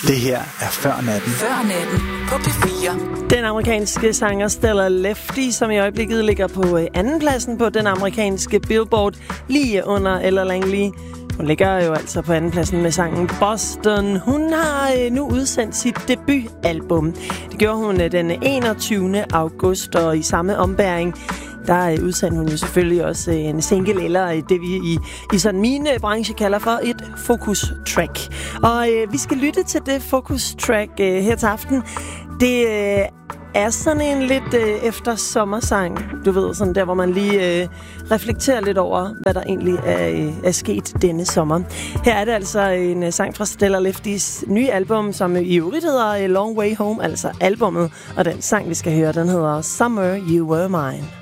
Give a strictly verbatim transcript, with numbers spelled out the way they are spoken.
Det her er Før Natten. Før Natten på P fire. Den amerikanske sanger Stella Lefty, som i øjeblikket ligger på anden pladsen på den amerikanske Billboard, lige under Ella Langley. Hun ligger jo altså på anden pladsen med sangen Boston. Hun har nu udsendt sit debutalbum. Det gjorde hun den enogtyvende august, og i samme ombæring der udsendte hun jo selvfølgelig også en single, eller det vi i, i sådan min branche kalder for et focus track. Og øh, vi skal lytte til det focus track øh, her til aften. Det øh, er sådan en lidt øh, efter sommersang, du ved, sådan der, hvor man lige øh, reflekterer lidt over, hvad der egentlig er, øh, er sket denne sommer. Her er det altså en øh, sang fra Stella Leftys nye album, som i øvrigt hedder Long Way Home, altså albummet, og den sang, vi skal høre, den hedder Summer You Were Mine.